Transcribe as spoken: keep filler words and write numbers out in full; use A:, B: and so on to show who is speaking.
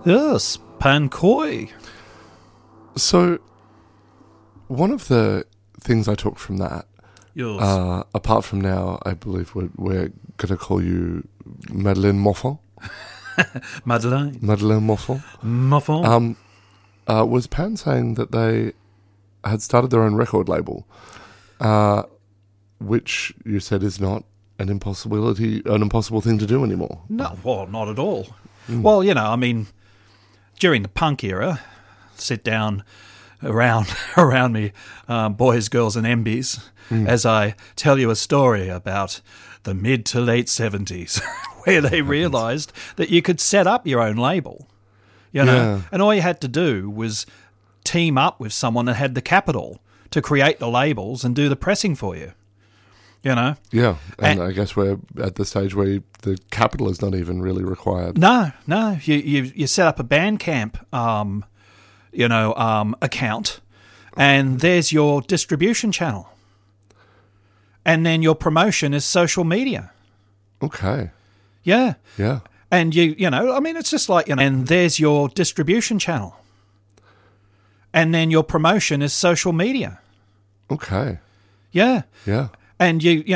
A: Yes, Pankoi.
B: So, one of the things I took from that,
A: Yes.
B: uh, apart from now, I believe we're, we're going to call you Madeleine Moffat.
A: Madeleine.
B: Madeleine Moffat.
A: Moffat.
B: Um, uh, was Pan saying that they had started their own record label, uh, which you said is not an impossibility, an impossible thing to do anymore.
A: No, well, not at all. Mm. Well, you know, I mean, during the punk era, sit down around around me, um, boys, girls, and M Bs, mm. as I tell you a story about the mid to late seventies, where they realised that you could set up your own label, you know,
B: yeah.
A: and all you had to do was team up with someone that had the capital to create the labels and do the pressing for you. You know?
B: Yeah, and,
A: and
B: I guess we're at the stage where you, the capital is not even really required.
A: No, no. You you, you set up a Bandcamp, um, you know, um, account, and there's your distribution channel. And then your promotion is social media.
B: Okay.
A: Yeah.
B: Yeah.
A: And you, you know, I mean, it's just like, you know, and there's your distribution channel. And then your promotion is social media.
B: Okay.
A: Yeah.
B: Yeah.
A: And you, you